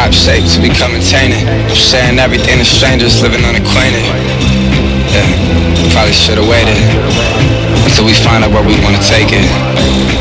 top shape to become tainted. Sharing everything to strangers, living unacquainted. Yeah, probably should've waited until we find out where we wanna take it.